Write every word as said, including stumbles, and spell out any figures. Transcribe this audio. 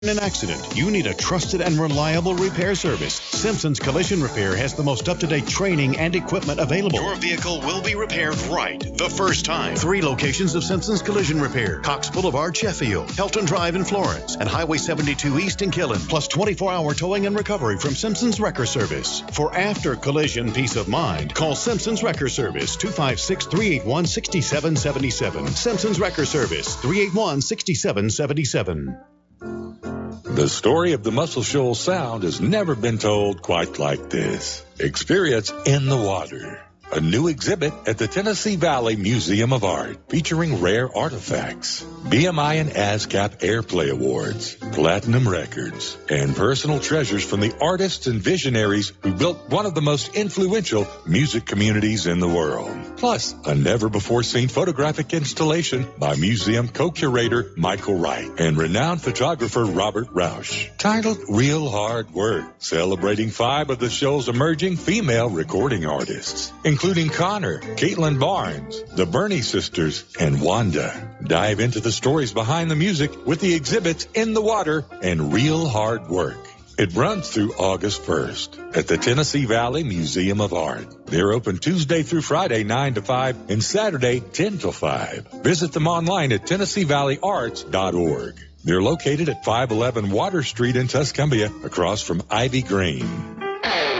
In an accident, you need a trusted and reliable repair service. Simpson's Collision Repair has the most up-to-date training and equipment available. Your vehicle will be repaired right the first time. Three locations of Simpson's Collision Repair: Cox Boulevard, Sheffield, Helton Drive in Florence, and Highway seventy-two East in Killen, plus twenty-four hour towing and recovery from Simpson's Wrecker Service. For after collision peace of mind, call Simpson's Wrecker Service, two five six, three eight one, six seven seven seven. Simpson's Wrecker Service, three eight one, six seven seven seven. The story of the Muscle Shoals Sound has never been told quite like this. Experience In the Water, a new exhibit at the Tennessee Valley Museum of Art featuring rare artifacts, B M I and ASCAP Airplay Awards, platinum records, and personal treasures from the artists and visionaries who built one of the most influential music communities in the world. Plus, a never-before-seen photographic installation by museum co-curator Michael Wright and renowned photographer Robert Rausch, titled Real Hard Work, celebrating five of the show's emerging female recording artists, including Connor, Caitlin Barnes, the Burney Sisters, and Wanda. Dive into the stories behind the music with the exhibits In the Water and Real Hard Work. It runs through August first at the Tennessee Valley Museum of Art. They're open Tuesday through Friday, nine to five, and Saturday, ten to five. Visit them online at tennessee valley arts dot org. They're located at five eleven Water Street in Tuscumbia, across from Ivy Green.